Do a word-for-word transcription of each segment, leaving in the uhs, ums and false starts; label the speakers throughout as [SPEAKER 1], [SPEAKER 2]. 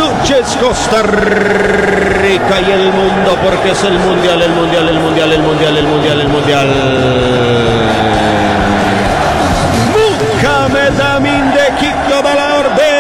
[SPEAKER 1] noches, Costa Rica y el mundo, porque es el mundial, el mundial, el mundial, el mundial, el mundial, el mundial. Mohamed Amin de Quito da la orden.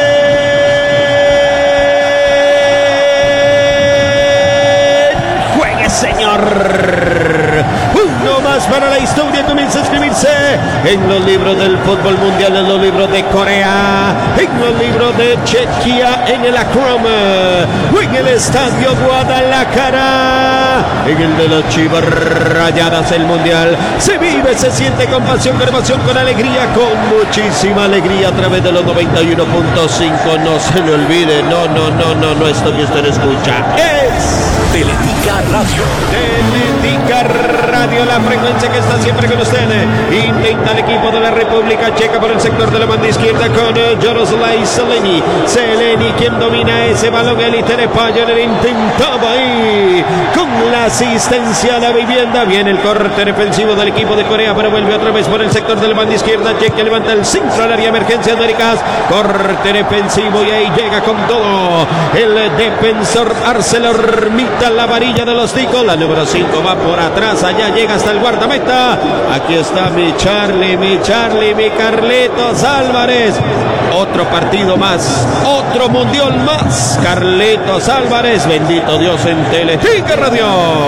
[SPEAKER 1] Juegue, señor. Uno más para la historia, comienza a escribirse en los libros del fútbol mundial, en los libros de Corea, en los libros de Chequia, en el Akron, en el estadio Guadalajara, en el de las Chivas Rayadas. El mundial se vive, se siente con pasión, con emoción, con alegría, con muchísima alegría a través de los noventa y uno punto cinco. No se le olvide, no, no, no, no, no, esto que usted escucha es
[SPEAKER 2] Teletica Radio.
[SPEAKER 1] Teletica Radio, la frecuencia que está siempre con usted. Intenta el equipo de la República Checa por el sector de la banda izquierda con Jaroslav Seleni. Seleni quien domina ese balón. Elite de Payer intentaba ahí con la asistencia a la vivienda. Viene el corte defensivo del equipo de Corea, pero vuelve otra vez por el sector de la banda izquierda. Checa levanta el centro al área, emergencia de Ericas. Corte defensivo y ahí llega con todo el defensor ArcelorMittal, la varilla de los ticos. La número cinco va por atrás, allá llega hasta el guardameta. Aquí está mi Charlie, mi Charlie, mi Carlitos Álvarez. Otro partido más, otro mundial más. Carlitos Álvarez, bendito Dios en Teletica Radio.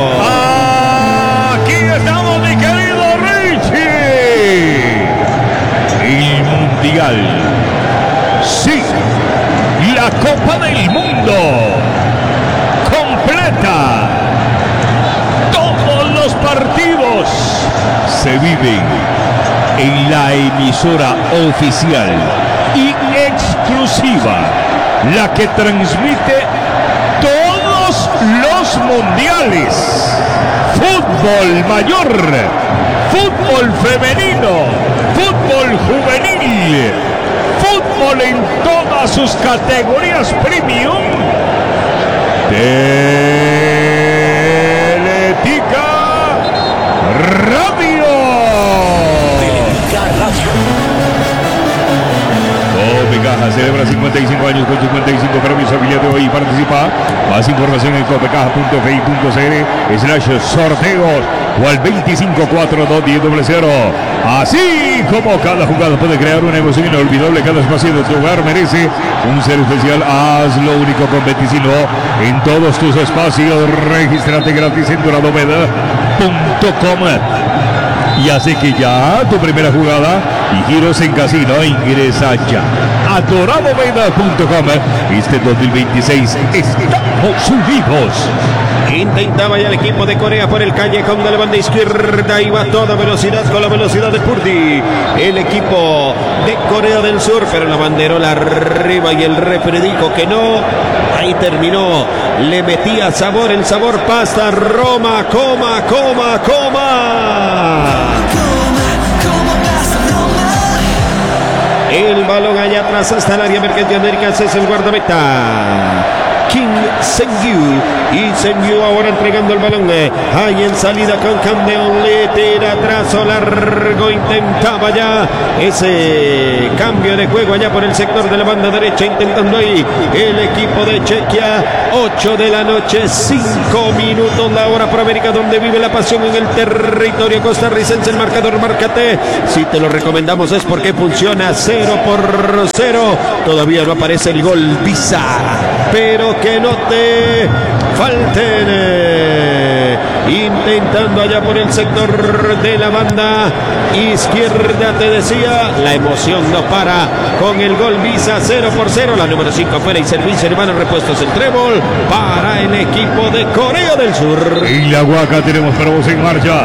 [SPEAKER 3] Aquí estamos, mi querido Richie. El mundial. Sí, la Copa del Mundo. Completa. Todos los partidos se viven en la emisora oficial y exclusiva, la que transmite todos los mundiales. Fútbol mayor, fútbol femenino, fútbol juvenil, fútbol en todas sus categorías premium. Teletica Radio.
[SPEAKER 2] Teletica Radio.
[SPEAKER 3] Copecaja celebra cincuenta y cinco años con cincuenta y cinco premios afiliados hoy. Participa. Más información en copecaja punto f i punto c r slash sorteos o al veinticinco cuatro dos diez cero cero. Así como cada jugada puede crear una emoción inolvidable, cada espacio de tu hogar merece un ser especial. Hazlo único con Beticino en todos tus espacios. Regístrate gratis en doradoveda punto com. Y así que ya tu primera jugada y giros en casino, ingresa ya a doradoveda punto com. Este dos mil veintiséis estamos unidos.
[SPEAKER 1] Intentaba ya el equipo de Corea por el callejón de la banda izquierda. Iba a toda velocidad, con la velocidad de Purdy, el equipo de Corea del Sur, pero la banderola arriba y el referee dijo que no. Ahí terminó. Le metía sabor, el sabor pasta. Roma, coma, coma, coma. El balón allá atrás hasta el área emergente América. Es el guardameta Kim Seung-yu, y Seung-yu ahora entregando el balón ahí en salida con Camdeon. Le tira trazo largo, intentaba ya ese cambio de juego allá por el sector de la banda derecha, intentando ahí el equipo de Chequia. Ocho de la noche, cinco minutos la hora por América, donde vive la pasión en el territorio costarricense. El marcador, márcate, si te lo recomendamos es porque funciona. Cero por cero, todavía no aparece el gol Visa, pero que no te falten. Intentando allá por el sector de la banda izquierda, te decía, la emoción no para con el gol Visa. Cero por cero, la número cinco fuera y servicio, hermano, repuestos el trébol para el equipo de Corea del Sur.
[SPEAKER 3] En la Huaca tenemos para vos en marcha